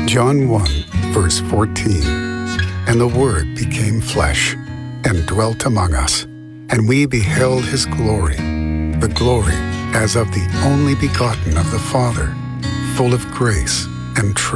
John 1, verse 14. And the Word became flesh and dwelt among us, and we beheld his glory, the glory as of the only begotten of the Father, full of grace and truth.